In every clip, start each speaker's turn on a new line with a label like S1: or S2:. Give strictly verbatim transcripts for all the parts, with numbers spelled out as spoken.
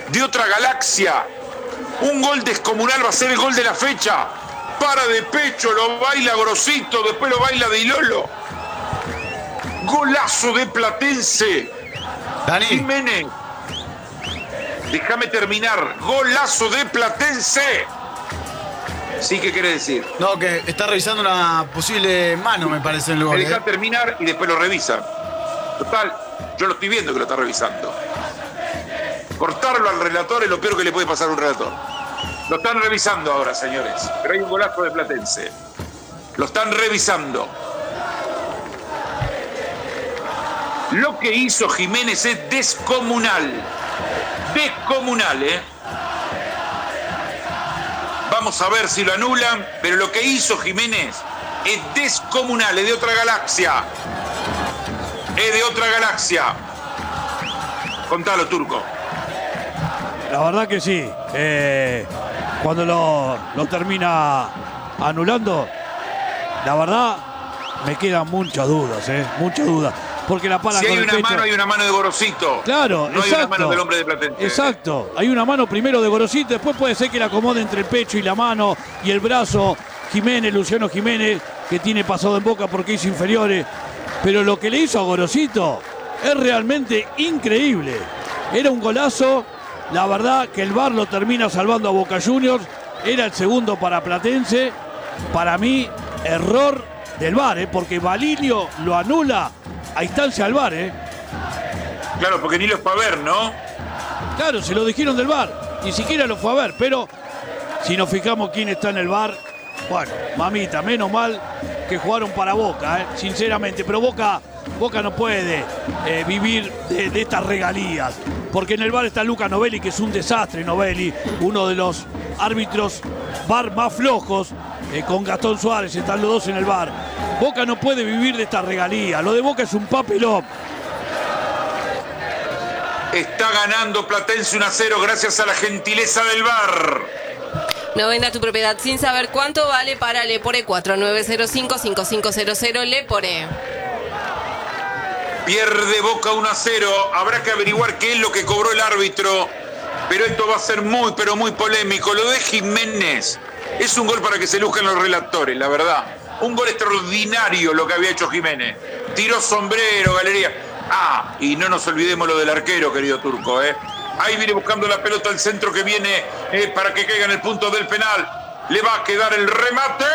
S1: de otra galaxia. Un gol descomunal va a ser el gol de la fecha. Para de pecho, lo baila Grosito, después lo baila de Ilolo. Golazo de Platense.
S2: Dani.
S1: Jiménez. Déjame terminar. Golazo de Platense. Sí, ¿qué quiere decir?
S2: No, que está revisando una posible mano, me parece, en el gol.
S1: Me deja
S2: ¿eh?
S1: terminar y después lo revisan. Total, yo lo estoy viendo que lo está revisando. Cortarlo al relator es lo peor que le puede pasar a un relator. Lo están revisando ahora, señores. Pero hay un golazo de Platense. Lo están revisando. Lo que hizo Jiménez es descomunal. Descomunal, ¿eh? Vamos a ver si lo anulan, pero lo que hizo Jiménez es descomunal, es de otra galaxia. Es de otra galaxia. Contalo, Turco.
S3: La verdad que sí. Eh, cuando lo, lo termina anulando, la verdad me quedan muchas dudas, eh, muchas dudas. Porque la para
S1: si
S3: con
S1: hay
S3: el
S1: una
S3: pecho.
S1: mano, hay una mano de Gorosito.
S3: Claro,
S1: no
S3: exacto.
S1: hay una mano del hombre de Platense.
S3: Exacto. Hay una mano primero de Gorosito, después puede ser que la acomode entre el pecho y la mano y el brazo. Jiménez, Luciano Jiménez, que tiene pasado en Boca porque hizo inferiores. Pero lo que le hizo a Gorosito es realmente increíble. Era un golazo. La verdad que el V A R lo termina salvando a Boca Juniors. Era el segundo para Platense. Para mí, error del V A R, ¿eh? Porque Balinio lo anula a instancia del V A R, ¿eh?
S1: Claro, porque ni lo fue a ver, ¿no?
S3: Claro, se lo dijeron del V A R. Ni siquiera lo fue a ver, pero si nos fijamos quién está en el V A R, bueno, mamita, menos mal que jugaron para Boca, ¿eh? Sinceramente. Pero Boca, Boca no puede eh, vivir de, de estas regalías. Porque en el V A R está Luca Novelli, que es un desastre, Novelli, uno de los árbitros V A R más flojos, eh, con Gastón Suárez, están los dos en el V A R. Boca no puede vivir de esta regalía. Lo de Boca es un papelón.
S1: Está ganando Platense uno a cero gracias a la gentileza del V A R.
S4: No venda tu propiedad sin saber cuánto vale para Lepore. Cuatro nueve cero cinco, cinco cinco cero cero Lepore.
S1: Pierde Boca uno a cero. Habrá que averiguar qué es lo que cobró el árbitro. Pero esto va a ser muy, pero muy polémico. Lo de Jiménez es un gol para que se luzcan los relatores, la verdad. Un gol extraordinario lo que había hecho Jiménez. Tiró sombrero, galería. Ah, y no nos olvidemos lo del arquero, querido Turco, ¿eh? Ahí viene buscando la pelota al centro que viene eh, para que caiga en el punto del penal. Le va a quedar el remate.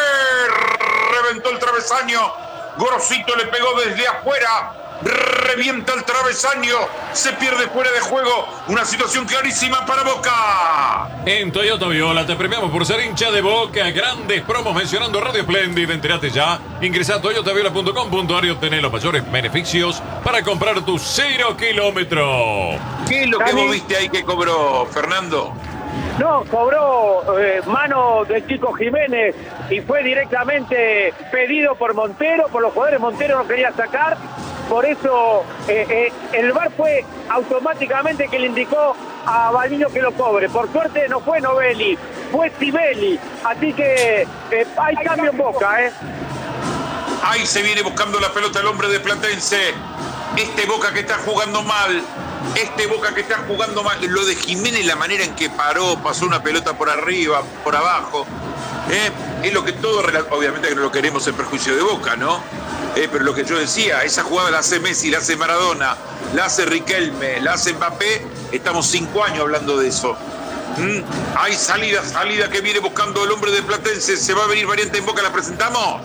S1: Reventó el travesaño. Gorosito le pegó desde afuera. Revienta el travesaño, se pierde fuera de juego. Una situación clarísima para Boca.
S5: En Toyota Viola te premiamos por ser hincha de Boca. Grandes promos mencionando Radio Splendid. Entérate ya. Ingresa a toyota viola punto com punto ar y obtener los mayores beneficios para comprar tu cero kilómetro.
S1: ¿Qué es lo que vos viste ahí que cobró, Fernando?
S6: No, cobró eh, mano del chico Jiménez y fue directamente pedido por Montero, por los jugadores. Montero no quería sacar. Por eso eh, eh, el V A R fue automáticamente que le indicó a Balinio que lo cobre. Por suerte no fue Novelli, fue Sibeli. Así que eh, hay cambio en Boca, ¿eh?
S1: Ahí se viene buscando la pelota el hombre de Platense. Este Boca que está jugando mal. Este Boca que está jugando mal. Lo de Jiménez, la manera en que paró, pasó una pelota por arriba, por abajo. ¿eh? Es lo que todo, obviamente que no lo queremos en perjuicio de Boca, ¿no? Eh, pero lo que yo decía, esa jugada la hace Messi, la hace Maradona, la hace Riquelme, la hace Mbappé. Estamos cinco años hablando de eso. ¿Mm? Hay salida, salida que viene buscando el hombre de Platense. ¿Se va a venir variante en Boca? ¿La presentamos?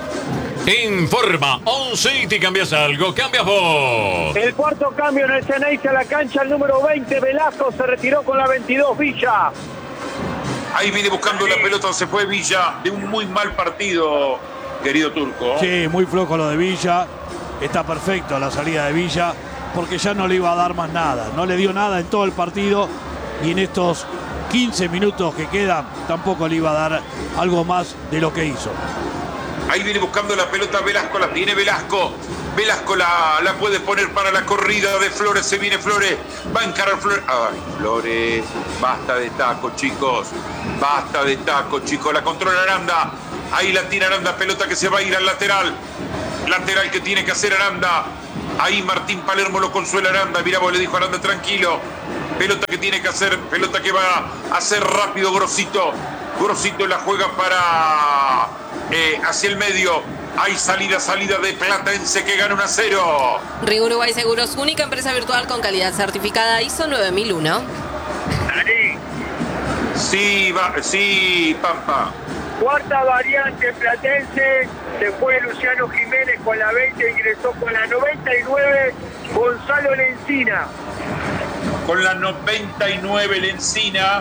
S5: Informa once y te cambias algo, cambias vos.
S6: El cuarto cambio en el Ceneice a la cancha, el número veinte, Velasco, se retiró con la veintidós, Villa.
S1: Ahí viene buscando la pelota, se fue Villa, de un muy mal partido, querido Turco.
S3: Sí, muy flojo lo de Villa. Está perfecto la salida de Villa, porque ya no le iba a dar más nada. No le dio nada en todo el partido y en estos quince minutos que quedan tampoco le iba a dar algo más de lo que hizo.
S1: Ahí viene buscando la pelota Velasco, la tiene Velasco. Velasco la, la puede poner para la corrida de Flores. Se viene Flores, va a encarar Flores. Ay, Flores, basta de taco, chicos. Basta de taco, chicos. La controla Aranda. Ahí la tira Aranda, pelota que se va a ir al lateral. Lateral que tiene que hacer Aranda. Ahí Martín Palermo lo consuela Aranda. Mirá, vos le dijo Aranda, tranquilo. Pelota que tiene que hacer, pelota que va a hacer rápido Grosito. Grosito la juega para eh, hacia el medio. Hay salida, salida de Platense que gana uno a cero.
S4: Ring Uruguay Seguros, única empresa virtual con calidad certificada I S O nueve mil uno.
S6: Dani.
S1: Sí, va, sí, Pampa.
S6: Cuarta variante Platense, se fue Luciano Jiménez con la veinte, ingresó con la noventa y nueve Gonzalo Lencina.
S1: Con la noventa y nueve Lencina.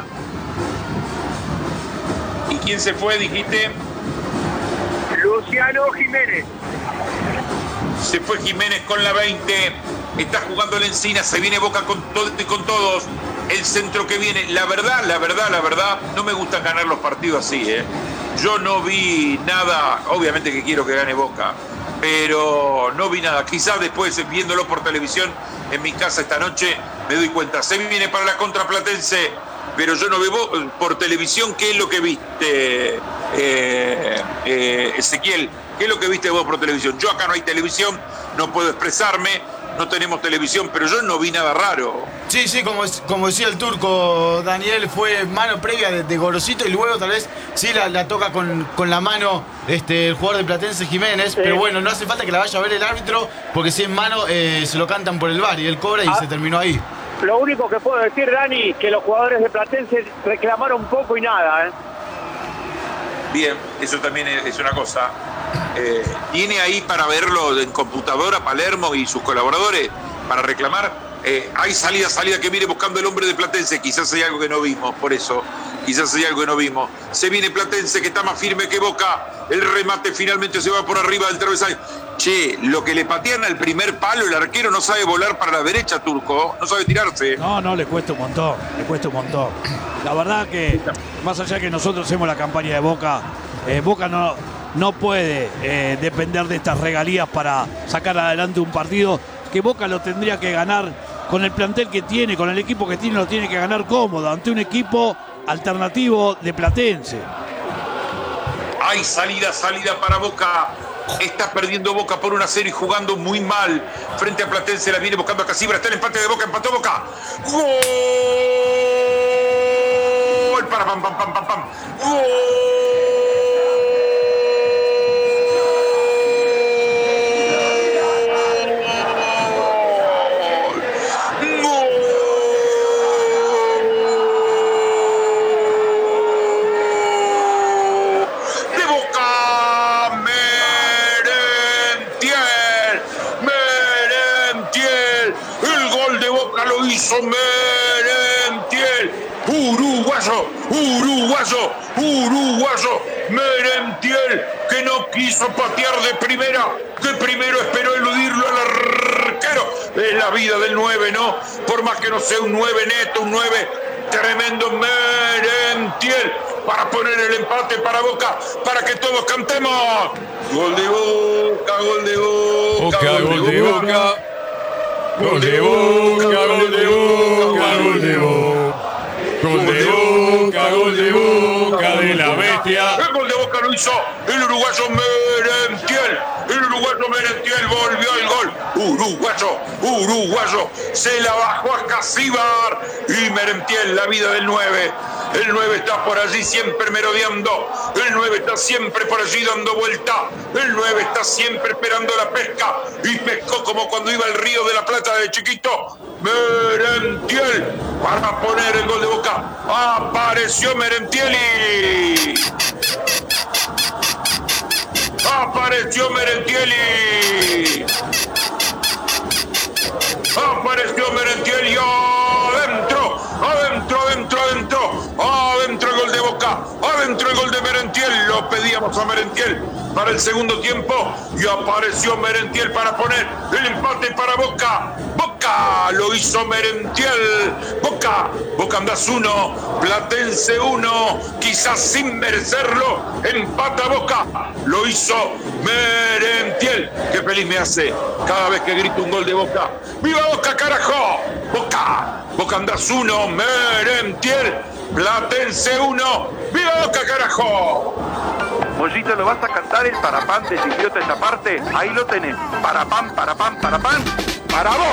S1: ¿Y quién se fue, dijiste?
S6: Luciano Jiménez.
S1: Se fue Jiménez con la veinte. Está jugando Lencina. Se viene Boca con todo y con todos. El centro que viene. La verdad, la verdad, la verdad, no me gusta ganar los partidos así, ¿eh? Yo no vi nada. Obviamente que quiero que gane Boca, pero no vi nada. Quizás después, viéndolo por televisión en mi casa esta noche, me doy cuenta. Se viene para la contra Platense, pero yo no veo por televisión. ¿Qué es lo que viste, eh, eh, Ezequiel? ¿Qué es lo que viste vos por televisión? Yo acá no hay televisión, no puedo expresarme, no tenemos televisión, pero yo no vi nada raro.
S2: Sí, sí, como, como decía el turco Daniel, fue mano previa de, de Gorosito y luego tal vez sí la, la toca con, con la mano este, el jugador de Platense Jiménez, sí. Pero bueno, no hace falta que la vaya a ver el árbitro, porque si es mano eh, se lo cantan por el V A R y él cobra y ah. se terminó ahí.
S6: Lo único que puedo decir, Dani, que los jugadores de Platense reclamaron poco y nada, ¿eh?
S1: Bien, eso también es una cosa. Eh, ¿Tiene ahí para verlo en computadora Palermo y sus colaboradores para reclamar? Eh, hay salida, salida que viene buscando el hombre de Platense. Quizás hay algo que no vimos, por eso. Quizás hay algo que no vimos. Se viene Platense, que está más firme que Boca. El remate finalmente se va por arriba del travesaño. Che, lo que le patean al primer palo, el arquero no sabe volar para la derecha, Turco. No sabe tirarse.
S3: No, no, le cuesta un montón. Le cuesta un montón. La verdad que, más allá que nosotros hacemos la campaña de Boca, eh, Boca no, no puede eh, depender de estas regalías para sacar adelante un partido que Boca lo tendría que ganar con el plantel que tiene, con el equipo que tiene, lo tiene que ganar cómodo, ante un equipo alternativo de Platense.
S1: Hay salida, salida para Boca. Está perdiendo Boca por una cero y jugando muy mal frente a Platense. La viene buscando a Casibra. Está el empate de Boca. Empató Boca. ¡Gol! Para pam, pam, pam, pam, pam. ¡Gol! Hizo Merentiel, uruguayo, uruguayo, uruguayo, Merentiel, que no quiso patear de primera, que primero esperó eludirlo al arquero. Es la vida del nueve, ¿no? Por más que no sea un nueve neto, un nueve tremendo, Merentiel, para poner el empate para Boca, para que todos cantemos. Gol de Boca, gol de Boca,
S5: Boca,
S1: gol de
S5: gol de
S1: Boca.
S5: Boca. Gol de Boca, gol de Boca, gol de Boca. Gol de Boca, gol de Boca de la bestia.
S1: El gol de Boca lo hizo el uruguayo Merentiel. El uruguayo Merentiel volvió al gol. Uruguayo, uruguayo. Se la bajó a Casíbar. Y Merentiel, la vida del nueve. El nueve está por allí siempre merodeando. El nueve está siempre por allí dando vuelta. El nueve está siempre esperando la pesca. Y pescó como cuando iba al Río de la Plata de chiquito. Merentiel para poner el gol de Boca. Apareció Merentieli. Apareció Merentieli. Apareció Merentieli. Adentro, adentro, adentro, adentro. Adentro el gol de Boca. Adentro el gol de Merentiel. Lo pedíamos a Merentiel para el segundo tiempo. Y apareció Merentiel para poner el empate para Boca. Boca lo hizo Merentiel. Boca, Boca Andás uno, Platense uno. Quizás sin merecerlo, empata Boca. Lo hizo Merentiel. Qué feliz me hace cada vez que grito un gol de Boca. ¡Viva Boca, carajo! Boca, Boca Andás uno, Merentiel, Platense uno. ¡Viva Boca, carajo!
S7: Mollito, ¿lo vas a cantar el parapam de Chiquiote esta parte? Ahí lo tenés. Parapam, parapam, parapam. Para vos.